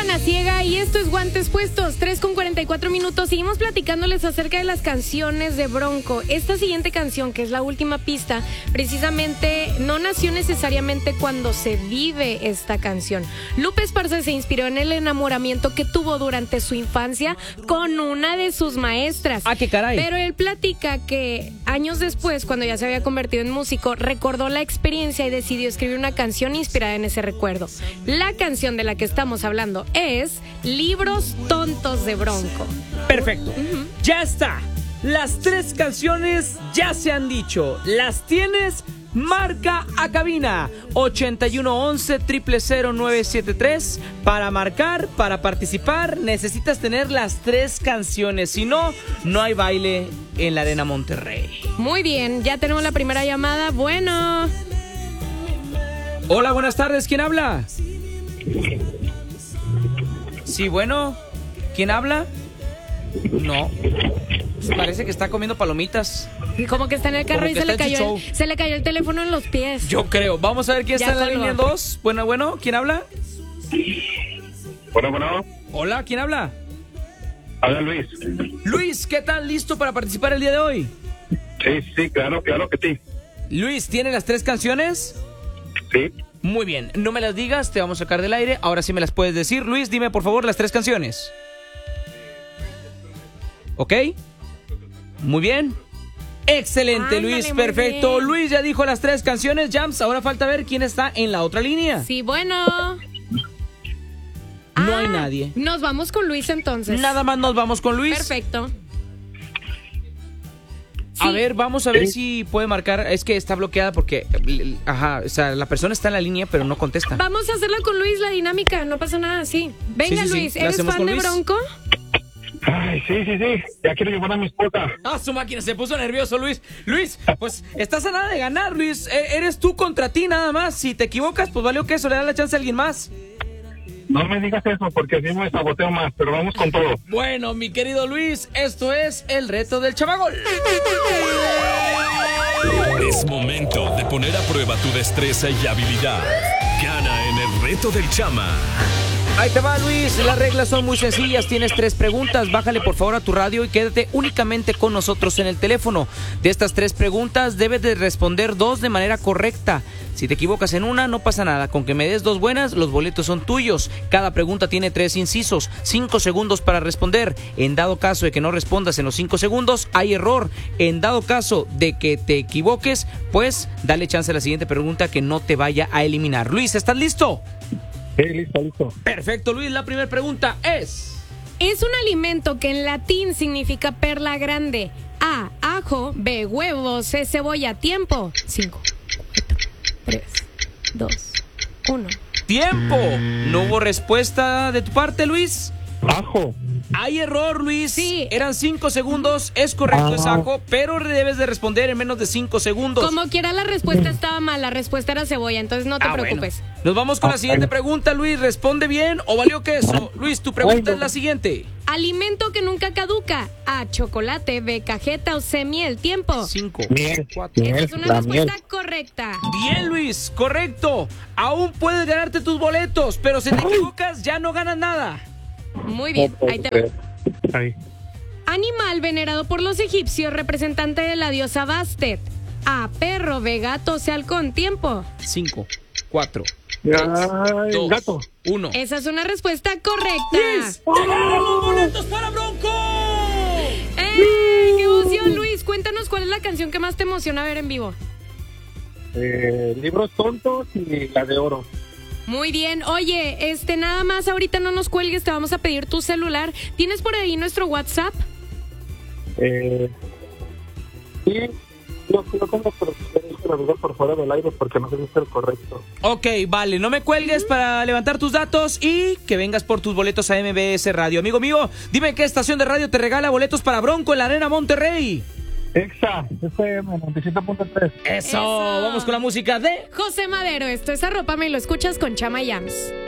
Ana Ciega y esto es Guantes Puestos, 3:44. Seguimos platicándoles acerca de las canciones de Bronco. Esta siguiente canción, que es la última pista, precisamente no nació necesariamente cuando se vive esta canción. Lupe Esparza se inspiró en el enamoramiento que tuvo durante su infancia con una de sus maestras. ¡Ah, qué caray! Pero él platica que años después, cuando ya se había convertido en músico, recordó la experiencia y decidió escribir una canción inspirada en ese recuerdo. La canción de la que estamos hablando es Libros Tontos de Bronco. Perfecto. Ya está. Las 3 canciones ya se han dicho. ¿Las tienes? Marca a cabina 8111-000973. Para marcar, para participar, necesitas tener las 3 canciones. Si no, no hay baile en la Arena Monterrey. Muy bien, ya tenemos la primera llamada. Bueno. Hola, buenas tardes. ¿Quién habla? Sí, bueno. ¿Quién habla? No. Parece que está comiendo palomitas. Como que está en el carro y se le cayó el teléfono en los pies. Yo creo. Vamos a ver quién está en la línea 2. Bueno. ¿Quién habla? Bueno. Hola, ¿quién habla? Habla Luis. Luis, ¿qué tal? ¿Listo para participar el día de hoy? Sí, claro que sí. Luis, ¿tiene las 3 canciones? Sí. Muy bien, no me las digas, te vamos a sacar del aire. Ahora sí me las puedes decir. Luis, dime por favor las 3 canciones. ¿Ok? Muy bien. Excelente, Luis, perfecto. Luis ya dijo las 3 canciones. Jams, ahora falta ver quién está en la otra línea. Sí, bueno. No hay nadie. Nos vamos con Luis entonces. Nada más nos vamos con Luis. Perfecto. A ver, vamos a ver si puede marcar. Es que está bloqueada porque, o sea, la persona está en la línea pero no contesta. Vamos a hacerla con Luis, la dinámica, no pasa nada, sí. Venga, sí. Luis, ¿eres fan de Bronco? Ay, sí. Ya quiero llevar a mi esposa. Su máquina se puso nervioso, Luis. Luis, pues estás a nada de ganar, Luis. Eres tú contra ti nada más. Si te equivocas, pues valió que eso, le da la chance a alguien más. No me digas eso porque así me saboteo más, pero vamos con todo. Bueno, mi querido Luis, esto es el reto del chamagol. Es momento de poner a prueba tu destreza y habilidad. Gana en el reto del chama. Ahí te va, Luis. Las reglas son muy sencillas. Tienes 3 preguntas. Bájale por favor a tu radio y quédate únicamente con nosotros en el teléfono. De estas 3 preguntas debes de responder 2 de manera correcta. Si te equivocas en una, no pasa nada. Con que me des 2 buenas, los boletos son tuyos. Cada pregunta tiene 3 incisos. 5 segundos para responder. En dado caso de que no respondas en los 5 segundos, hay error. En dado caso de que te equivoques, pues dale chance a la siguiente pregunta que no te vaya a eliminar. Luis, ¿estás listo? Sí, listo. Perfecto, Luis. La primera pregunta es... Es un alimento que en latín significa perla grande. A, ajo. B, huevos. C, cebolla. Tiempo. 5, 4, 3, 2, 1. ¡Tiempo! ¿No hubo respuesta de tu parte, Luis? Ajo. Hay error, Luis. Sí. Eran 5 segundos. Es correcto, es ajo, pero debes de responder en menos de 5 segundos. Como quiera, la respuesta estaba mal. La respuesta era cebolla, entonces no te preocupes. Bueno. Nos vamos con la siguiente pregunta, Luis. ¿Responde bien o valió queso? Luis, tu pregunta es la siguiente. Alimento que nunca caduca. A, chocolate. B, cajeta. O C, miel. Tiempo. 5, Miel. 4. Esa es una respuesta correcta. Bien, Luis, correcto. Aún puedes ganarte tus boletos, pero si te equivocas ya no ganas nada. Muy bien, ahí te va. Animal venerado por los egipcios, representante de la diosa Bastet. A, perro. B, gato. C, halcón. Tiempo. 5, 4, 3, 2, gato. 1. Esa es una respuesta correcta. ¡Luis! ¡Te ganaron los boletos para Bronco! ¡Ey! ¡Qué emoción, Luis! Cuéntanos cuál es la canción que más te emociona ver en vivo. Libros tontos y la de oro. Muy bien. Oye, nada más ahorita no nos cuelgues, te vamos a pedir tu celular. ¿Tienes por ahí nuestro WhatsApp? Sí, yo tengo, pero lo digo por fuera del aire porque no sé si es el correcto. Ok, vale, no me cuelgues para levantar tus datos y que vengas por tus boletos a MBS Radio. Amigo mío, dime qué estación de radio te regala boletos para Bronco en la Arena Monterrey. Exa, FM 97.3. Eso, vamos con la música de José Madero. Esto es Arrópame y lo escuchas con Chama y Jams.